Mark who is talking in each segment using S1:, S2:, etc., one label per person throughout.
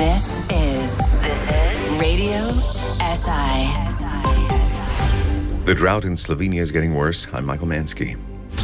S1: This is Radio SI.
S2: The drought in Slovenia is getting worse. I'm Michael Mansky.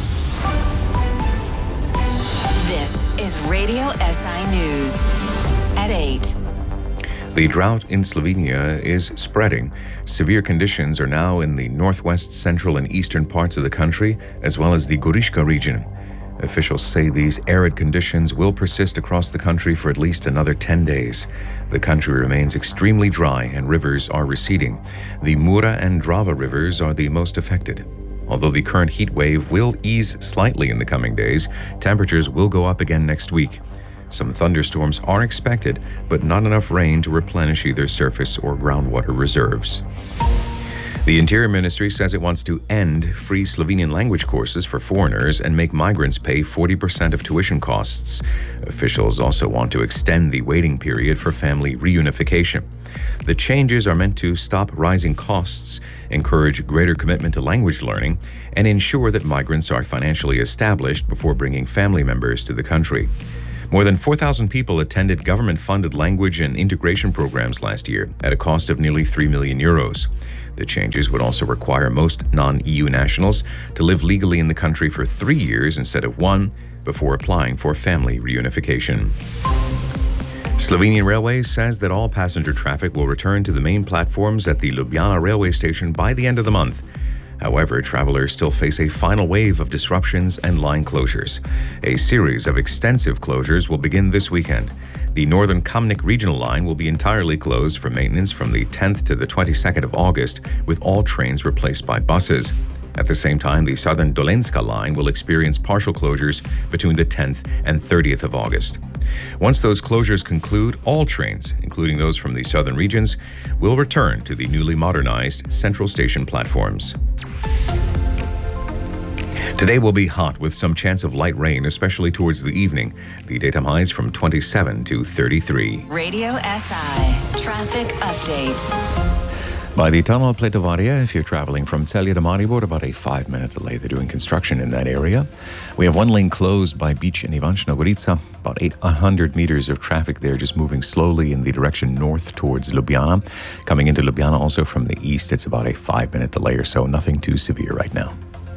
S1: This is Radio SI News at 8.
S2: The drought in Slovenia is spreading. Severe conditions are now in the northwest, central and eastern parts of the country, as well as the Goriška region. Officials say these arid conditions will persist across the country for at least another 10 days. The country remains extremely dry and rivers are receding. The Mura and Drava rivers are the most affected. Although the current heat wave will ease slightly in the coming days, temperatures will go up again next week. Some thunderstorms are expected, but not enough rain to replenish either surface or groundwater reserves. The Interior Ministry says it wants to end free Slovenian language courses for foreigners and make migrants pay 40% of tuition costs. Officials also want to extend the waiting period for family reunification. The changes are meant to stop rising costs, encourage greater commitment to language learning, and ensure that migrants are financially established before bringing family members to the country. More than 4,000 people attended government-funded language and integration programs last year at a cost of nearly €3 million. The changes would also require most non-EU nationals to live legally in the country for 3 years instead of 1 before applying for family reunification. Slovenian Railways says that all passenger traffic will return to the main platforms at the Ljubljana railway station by the end of the month. However, travelers still face a final wave of disruptions and line closures. A series of extensive closures will begin this weekend. The Northern Kamnik regional line will be entirely closed for maintenance from the 10th to the 22nd of August, with all trains replaced by buses. At the same time, the Southern Dolenjska line will experience partial closures between the 10th and 30th of August. Once those closures conclude, all trains, including those from the southern regions, will return to the newly modernized Central Station platforms. Today will be hot with some chance of light rain, especially towards the evening. The daytime highs from 27 to 33.
S1: Radio SI Traffic Update.
S3: By the tunnel Pletovaria, if you're traveling from Celje to Maribor, about a 5-minute delay. They're doing construction in that area. We have one lane closed by Beach in Ivančna Gorica. About 800 meters of traffic there, just moving slowly in the direction north towards Ljubljana. Coming into Ljubljana also from the east, it's about a 5-minute delay or so. Nothing too severe right now.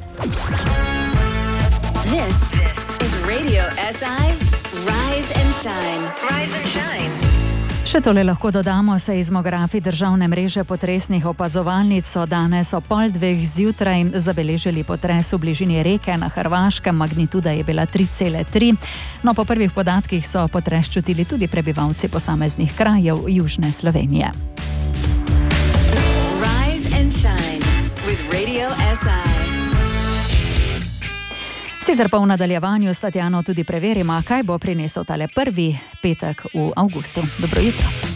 S1: This is Radio SI Rise and Shine. Rise and Shine.
S4: Še tole lahko dodamo, seizmografi državne mreže potresnih opazovalnic so danes o 1:30 zjutraj zabeležili potres v bližini Reke na Hrvaškem, magnituda je bila 3,3. No, po prvih podatkih so potres čutili tudi prebivalci posameznih krajev južne Slovenije.
S1: Rise and Shine with Radio SI.
S4: Sicer pa v nadaljevanju s Tatjano tudi preverimo, kaj bo prinesel tale prvi petek v avgustu. Dobro jutro.